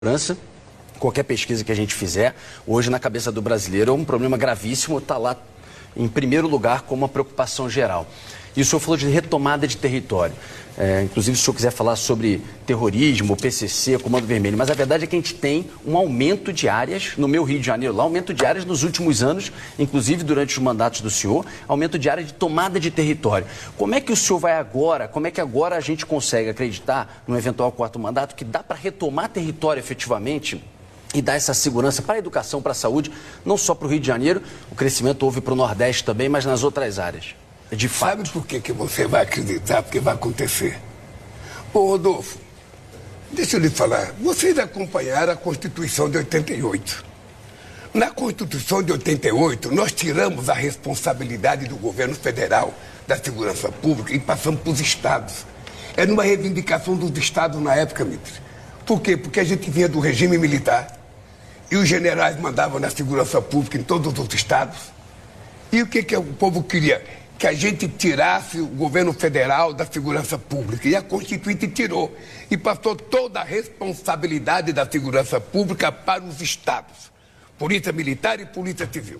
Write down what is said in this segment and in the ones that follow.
segurança. Qualquer pesquisa que a gente fizer, hoje na cabeça do brasileiro é um problema gravíssimo, está lá em primeiro lugar como uma preocupação geral. E o senhor falou de retomada de território. Inclusive, se o senhor quiser falar sobre terrorismo, PCC, Comando Vermelho, mas a verdade é que a gente tem um aumento de áreas, no meu Rio de Janeiro, lá, aumento de áreas nos últimos anos, inclusive durante os mandatos do senhor, aumento de área de tomada de território. Como é que o senhor vai agora, como é que agora a gente consegue acreditar, num eventual quarto mandato, que dá para retomar território efetivamente e dar essa segurança para a educação, para a saúde, não só para o Rio de Janeiro, o crescimento houve para o Nordeste também, mas nas outras áreas? De fato. Sabe por que você vai acreditar? Porque vai acontecer. Ô Rodolfo, deixa eu lhe falar. Vocês acompanharam a Constituição de 88. Na Constituição de 88, nós tiramos a responsabilidade do governo federal da segurança pública e passamos para os estados. Era uma reivindicação dos estados na época, Mitre. Por quê? Porque a gente vinha do regime militar e os generais mandavam na segurança pública em todos os estados. E o que o povo queria? Que a gente tirasse o governo federal da segurança pública. E a Constituinte tirou. E passou toda a responsabilidade da segurança pública para os estados. Polícia Militar e Polícia Civil.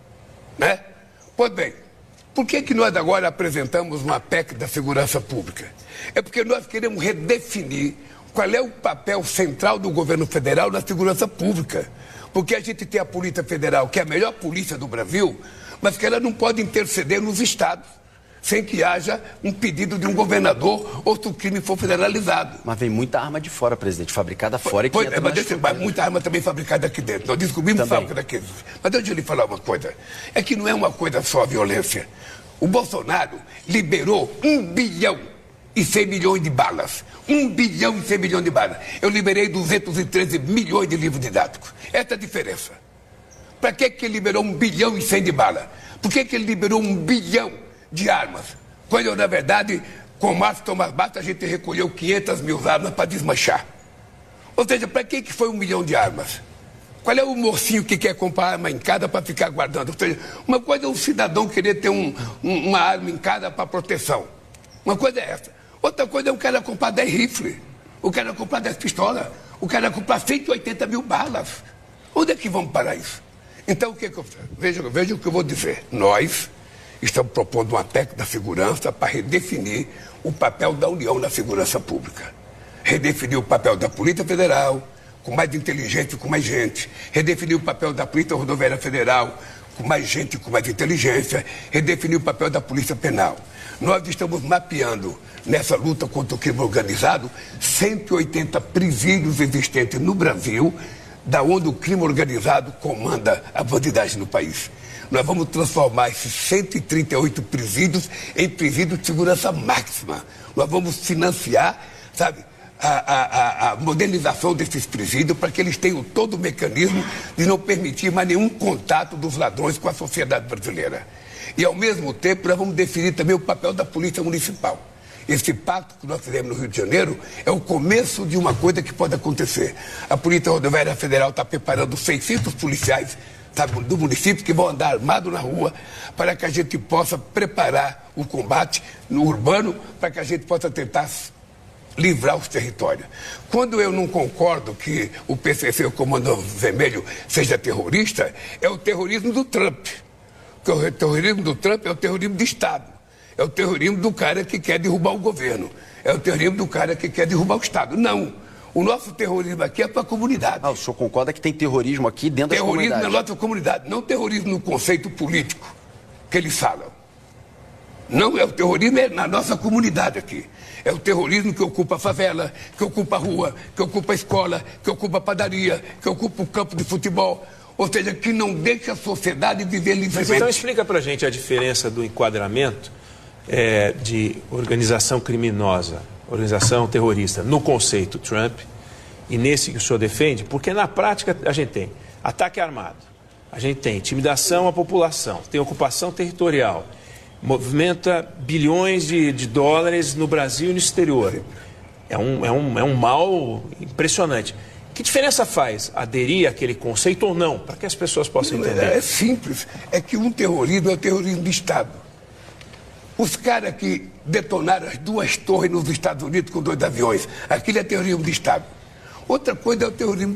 Né? Pois bem, por que nós agora apresentamos uma PEC da segurança pública? É porque nós queremos redefinir qual é o papel central do governo federal na segurança pública. Porque a gente tem a Polícia Federal, que é a melhor polícia do Brasil, mas que ela não pode interceder nos estados, sem que haja um pedido de um governador ou se o crime for federalizado. Mas vem muita arma de fora, presidente, fabricada fora e que entra mas muita arma também fabricada aqui dentro. Nós descobrimos fábrica daqui. Mas deixa eu lhe falar uma coisa. É que não é uma coisa só a violência. O Bolsonaro liberou 1 bilhão e 100 milhões de balas. 1 bilhão e 100 milhões de balas. Eu liberei 213 milhões de livros didáticos. Essa é a diferença. Para que ele liberou 1 bilhão e 100 de bala? Por que ele liberou 1 bilhão de armas? Quando, na verdade, com o Márcio Tomás Bastos, a gente recolheu 500 mil armas para desmanchar. Ou seja, para que foi 1 milhão de armas? Qual é o mocinho que quer comprar arma em casa para ficar guardando? Ou seja, uma coisa é um cidadão querer ter uma arma em casa para proteção. Uma coisa é essa. Outra coisa é o cara comprar 10 rifles. O cara comprar 10 pistolas. O cara comprar 180 mil balas. Onde é que vamos parar isso? Então, veja o que eu vou dizer. Nós estamos propondo uma PEC da segurança para redefinir o papel da União na segurança pública. Redefinir o papel da Polícia Federal, com mais inteligência e com mais gente. Redefinir o papel da Polícia Rodoviária Federal, com mais gente e com mais inteligência. Redefinir o papel da Polícia Penal. Nós estamos mapeando, nessa luta contra o crime organizado, 180 presídios existentes no Brasil, da onde o crime organizado comanda a bandidagem no país. Nós vamos transformar esses 138 presídios em presídios de segurança máxima. Nós vamos financiar, sabe, a modernização desses presídios para que eles tenham todo o mecanismo de não permitir mais nenhum contato dos ladrões com a sociedade brasileira. E, ao mesmo tempo, nós vamos definir também o papel da Polícia Municipal. Esse pacto que nós fizemos no Rio de Janeiro é o começo de uma coisa que pode acontecer. A Polícia Rodoviária Federal está preparando 600 policiais, sabe, do município que vão andar armados na rua para que a gente possa preparar o combate no urbano, para que a gente possa tentar livrar os territórios. Quando eu não concordo que o PCC, o Comando Vermelho, seja terrorista, é o terrorismo do Trump. Porque o terrorismo do Trump é o terrorismo de Estado. É o terrorismo do cara que quer derrubar o governo. É o terrorismo do cara que quer derrubar o Estado. Não. O nosso terrorismo aqui é para a comunidade. O senhor concorda que tem terrorismo aqui dentro da comunidade? Terrorismo na nossa comunidade. Não terrorismo no conceito político que eles falam. Não, é o terrorismo é na nossa comunidade aqui. É o terrorismo que ocupa a favela, que ocupa a rua, que ocupa a escola, que ocupa a padaria, que ocupa o campo de futebol. Ou seja, que não deixa a sociedade viver livremente. Mas então explica pra gente a diferença do enquadramento de organização criminosa, organização terrorista, no conceito Trump e nesse que o senhor defende, porque na prática a gente tem ataque armado, a gente tem intimidação à população, tem ocupação territorial, movimenta bilhões de dólares no Brasil e no exterior. É um mal impressionante. Que diferença faz aderir àquele conceito ou não, para que as pessoas possam entender? É simples, é que um terrorismo é o terrorismo de Estado. Os caras que detonaram as 2 torres nos Estados Unidos com 2 aviões, aquilo é terrorismo de Estado. Outra coisa é o terrorismo